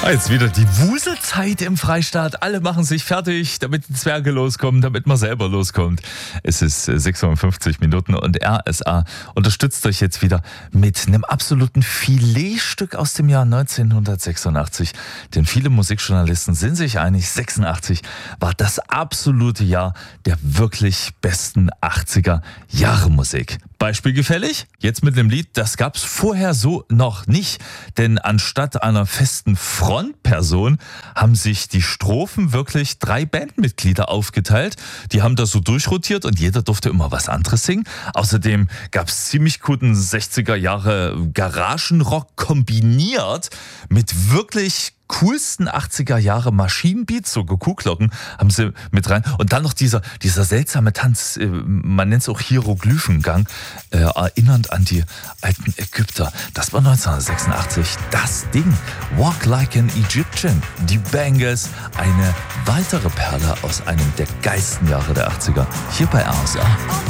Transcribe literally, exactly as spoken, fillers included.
Jetzt wieder die Wuselzeit im Freistaat. Alle machen sich fertig, damit die Zwerge loskommen, damit man selber loskommt. Es ist sechsundfünfzig Minuten und R S A unterstützt euch jetzt wieder mit einem absoluten Filetstück aus dem Jahr neunzehnhundertsechsundachtzig. Denn viele Musikjournalisten sind sich einig, sechsundachtzig war das absolute Jahr der wirklich besten achtziger Jahre Musik. Beispiel gefällig? Jetzt mit einem Lied, das gab's vorher so noch nicht. Denn anstatt einer festen Frontperson haben sich die Strophen wirklich drei Bandmitglieder aufgeteilt. Die haben das so durchrotiert und jeder durfte immer was anderes singen. Außerdem gab's ziemlich guten sechziger Jahre Garagenrock kombiniert mit wirklich coolsten achtziger Jahre Maschinenbeats, so Kuhglocken haben sie mit rein. Und dann noch dieser, dieser seltsame Tanz, man nennt es auch Hieroglyphengang, äh, erinnernd an die alten Ägypter. Das war neunzehnhundertsechsundachtzig das Ding. Walk Like an Egyptian. Die Bangles, eine weitere Perle aus einem der geilsten Jahre der achtziger. Hier bei R S A.